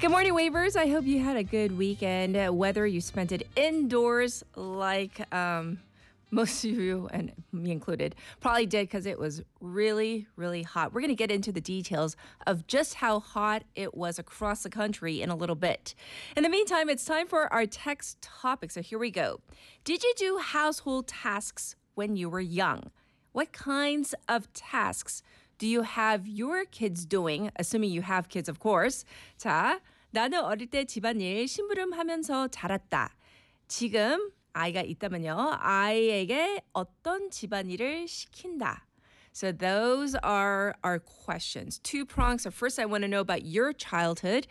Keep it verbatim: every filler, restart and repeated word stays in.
Good morning, Wavers. I hope you had a good weekend, uh, whether you spent it indoors like um, most of you, and me included, probably did because it was really, really hot. We're going to get into the details of just how hot it was across the country in a little bit. In the meantime, it's time for our text topic. So here we go. Did you do household tasks when you were young? What kinds of tasks do you have your kids doing? Assuming you have kids, of course. 자, 나는 어릴 때 집안일 심부름하면서 자랐다. 지금 아이가 있다면요. 아이에게 어떤 집안일을 시킨다. So those are our questions. Two prongs. So first, I want to know about your childhood.